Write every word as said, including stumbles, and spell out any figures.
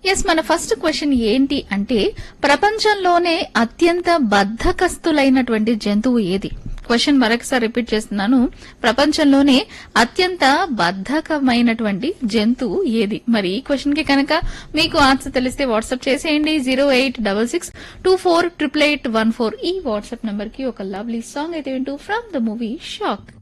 Yes, మన first question ఏంటి అంటే ప్రపంచంలోనే అత్యంత బద్ధకస్తులైనటువంటి జంతువు ఏది? క్వశ్చన్ మరొకసారి రిపీట్ చేస్తున్నాను. ప్రపంచంలోనే అత్యంత బద్ధకమైనటువంటి జంతువు ఏది? మరి ఈ క్వశ్చన్ కి కనుక మీకు ఆన్సర్ తెలిస్తే వాట్సాప్ చేసేయండి. Zero eight double six two four triple eight one four ఈ వాట్సాప్ నంబర్ కి ఒక లవ్లీ సాంగ్ అయితే వింటూ ఫ్రమ్ ద మూవీ షాక్.